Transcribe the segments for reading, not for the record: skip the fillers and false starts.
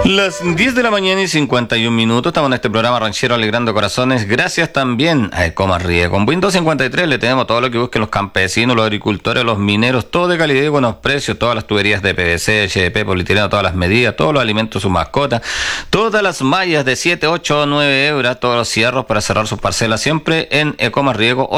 Las 10 de la mañana y 51 minutos, estamos en este programa Ranchero Alegrando Corazones. Gracias también a Ecomas Riego. Con Windows 53 le tenemos todo lo que busquen los campesinos, los agricultores, los mineros, todo de calidad y buenos precios, todas las tuberías de PVC, HDP, polietileno, todas las medidas, todos los alimentos, su mascota, todas las mallas de 7, 8 o 9 euros, todos los cierros para cerrar sus parcelas, siempre en Ecomas Riego,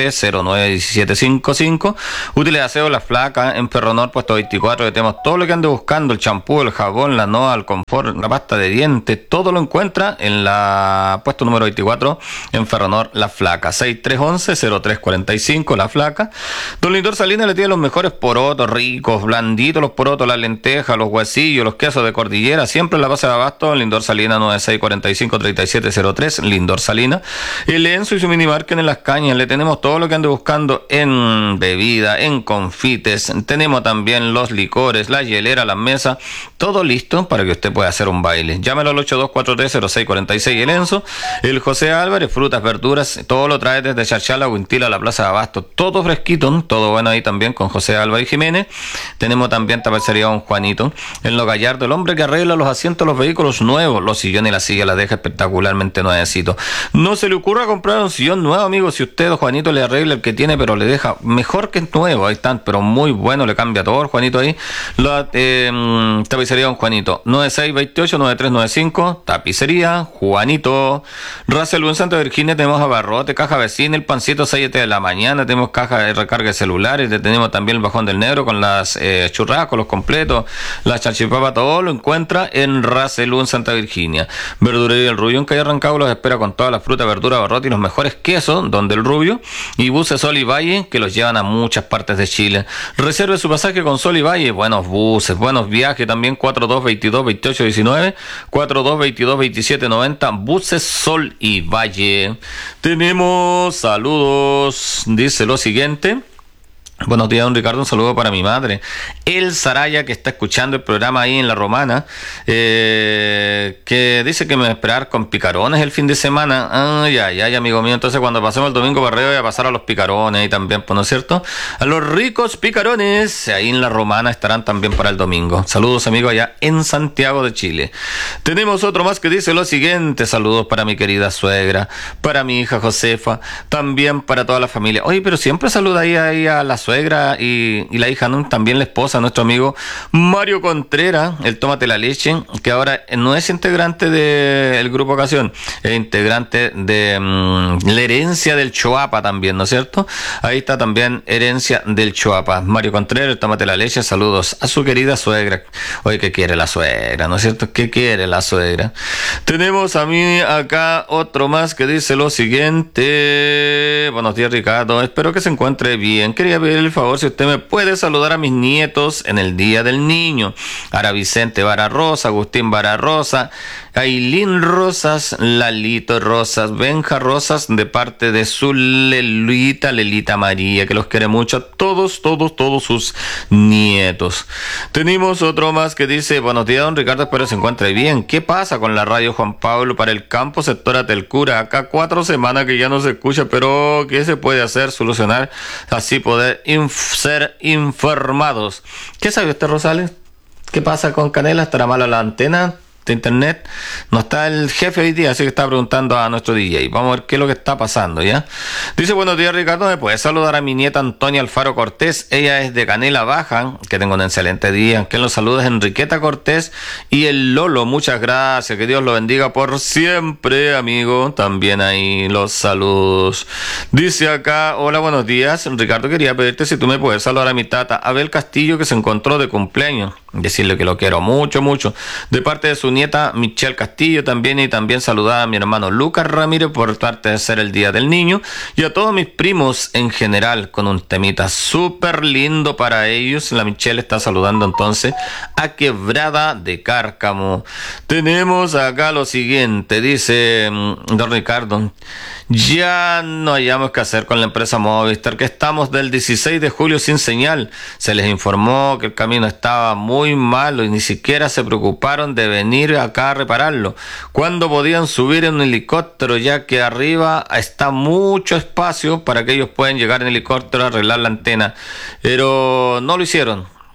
83091755. Útiles de aseo, La Flaca, en Ferronor, puesto 24, le tenemos todo lo que ande buscando, el champú, el jabón, la noa, el confort, la pasta de dientes, todo lo encuentra en la puesto número 24 en Ferronor, La Flaca, 6311-0345, La Flaca. Don Lindor Salinas le tiene los mejores porotos, ricos, blanditos los porotos, las lentejas, los huesillos, los quesos de cordillera, siempre en la base de abasto, Lindor Salinas 9645-3703, Lindor Salinas. El Enzo y su minimarket en Las Cañas, le tenemos todo lo que ande buscando en bebida, en confites, tenemos también los licores, la hielera, las mesas, todo listo para que usted pueda hacer un baile. Llámelo al 8243-0646, el Enzo. El José Álvarez, frutas, verduras, todo lo trae desde Charchala, Huintila, la Plaza de Abasto, todo fresquito, todo bueno ahí también con José Álvarez Jiménez. Tenemos también tapicería Don Juanito. En Lo Gallardo, el hombre que arregla los asientos de los vehículos nuevos, los sillones y la silla la deja espectacularmente nuevecito. No se le ocurra comprar un sillón nuevo, amigo, si usted, Don Juanito, le arregla el que tiene, pero le deja mejor que nuevo. Ahí están, pero muy bueno, le cambia todo el Juanito ahí. La tapicería Don Juanito, 9628-9395, tapicería Juanito. Russell en Santa Virginia tenemos abarrote, caja vecina, el pancito 7 de la mañana, tenemos caja de recarga de celulares, tenemos también el bajón del negro con las churrascos, los completos, la salchipapa, todo lo encuentra en Russell en Santa Virginia. Verdurería El Rubio en calle Rancagua los espera con toda la fruta, verdura, abarrote y los mejores quesos, donde El Rubio, y buses Sol y Valle que los llevan a muchas partes de Chile. Reserve su pasaje con Sol y Valle, buenos buses, buenos viajes, también 4222-2819, 4222-2790, buses Sol y Valle. Tenemos saludos, dice lo siguiente. Buenos días, don Ricardo, un saludo para mi madre, El Saraya, que está escuchando el programa ahí en La Romana, que dice que me va a esperar con picarones el fin de semana. Ay, amigo mío, entonces cuando pasemos el domingo para arriba voy a pasar a los picarones y también, pues, ¿no es cierto? A los ricos picarones, ahí en La Romana estarán también para el domingo. Saludos, amigo, allá en Santiago de Chile. Tenemos otro más que dice lo siguiente: saludos para mi querida suegra, para mi hija Josefa, también para toda la familia. Oye, pero siempre saluda ahí a la suegra y la hija, ¿no? También la esposa, nuestro amigo Mario Contreras, el Tómate la Leche, que ahora no es integrante del Grupo Ocasión, es integrante de la Herencia del Choapa también, ¿no es cierto? Ahí está también Herencia del Choapa. Mario Contreras, el Tómate la Leche, saludos a su querida suegra. Oye, ¿qué quiere la suegra, no es cierto? ¿Qué quiere la suegra? Tenemos a mí acá otro más que dice lo siguiente: buenos días, Ricardo, espero que se encuentre bien. Quería pedir el favor si usted me puede saludar a mis nietos en el Día del Niño. Ara Vicente Bararrosa, Agustín Bararrosa, Ailín Rosas, Lalito Rosas, Benja Rosas, de parte de su Lelita María, que los quiere mucho a todos sus nietos. Tenemos otro más que dice: buenos días, don Ricardo, espero se encuentre bien. ¿Qué pasa con la radio Juan Pablo para el campo sector Atelcura? Acá 4 semanas que ya no se escucha, pero ¿qué se puede hacer? Solucionar, así poder ser informados. ¿Qué sabe usted, Rosales? ¿Qué pasa con Canela? ¿Estará mala la antena de internet? No está el jefe hoy día, así que está preguntando a nuestro DJ. Vamos a ver qué es lo que está pasando, ¿ya? Dice: buenos días, Ricardo, ¿me puedes saludar a mi nieta Antonia Alfaro Cortés? Ella es de Canela Baja, que tenga un excelente día. Que los saludes Enriqueta Cortés y el Lolo, muchas gracias, que Dios lo bendiga por siempre, amigo. También ahí los saludos. Dice acá: hola, buenos días, Ricardo, quería pedirte si tú me puedes saludar a mi tata Abel Castillo, que se encontró de cumpleaños. Decirle que lo quiero mucho, de parte de su nieta Michelle Castillo también, y también saludar a mi hermano Lucas Ramírez por parte de ser el Día del Niño, y a todos mis primos en general con un temita súper lindo para ellos. La Michelle está saludando entonces a Quebrada de Cárcamo. Tenemos acá lo siguiente, dice don Ricardo: ya no hayamos que hacer con la empresa Movistar, que estamos del 16 de julio sin señal. Se les informó que el camino estaba muy malo y ni siquiera se preocuparon de venir acá a repararlo, cuando podían subir en un helicóptero, ya que arriba está mucho espacio para que ellos puedan llegar en helicóptero a arreglar la antena, pero no lo hicieron.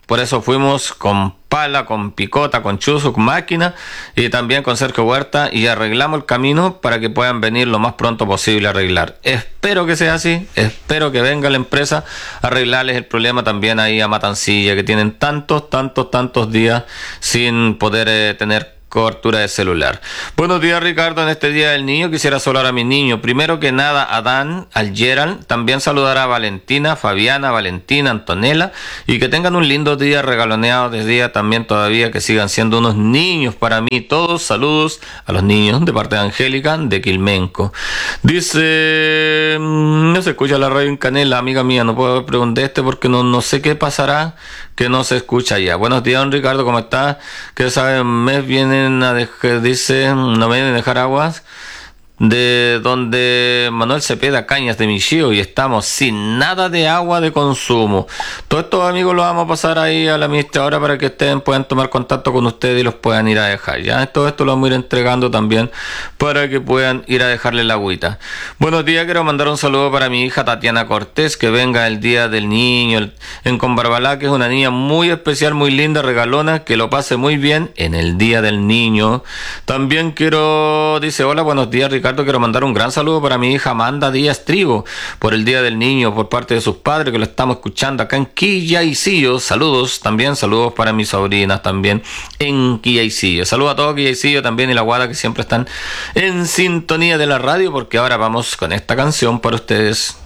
por eso fuimos con pala, con picota, con chuzo, con máquina y también con Sergio Huerta y arreglamos el camino para que puedan venir lo más pronto posible a arreglar. Espero que sea así, espero que venga la empresa a arreglarles el problema también ahí a Matancilla, que tienen tantos días sin poder tener cobertura de celular. Buenos días, Ricardo. En este Día del Niño quisiera saludar a mis niños. Primero que nada a Dan, al Gerald, también saludar a Valentina, Fabiana, Valentina, Antonella, y que tengan un lindo día regaloneado de día también todavía, que sigan siendo unos niños para mí. Todos saludos a los niños de parte de Angélica de Quilmenco. Dice, no se escucha la radio en Canela, amiga mía, no puedo preguntar porque no sé qué pasará, que no se escucha ya. Buenos días, don Ricardo, ¿cómo estás? Que saben, mes vienen a dejar, dice, no vienen a dejar aguas de donde Manuel Cepeda Cañas de Michío y estamos sin nada de agua de consumo. Todos estos amigos los vamos a pasar ahí a la administradora para que ustedes puedan tomar contacto con ustedes y los puedan ir a dejar. Ya todo esto lo vamos a ir entregando también para que puedan ir a dejarle la agüita. Buenos días, quiero mandar un saludo para mi hija Tatiana Cortés, que venga el Día del Niño en Combarbalá, que es una niña muy especial, muy linda, regalona, que lo pase muy bien en el Día del Niño. También quiero, dice, hola, buenos días, Ricardo, quiero mandar un gran saludo para mi hija Amanda Díaz Trigo por el Día del Niño por parte de sus padres, que lo estamos escuchando acá en Quillaisillo. Saludos también, saludos para mis sobrinas también en Quillaisillo. Saludos a todos Quillaisillo también y la Guada, que siempre están en sintonía de la radio, porque ahora vamos con esta canción para ustedes.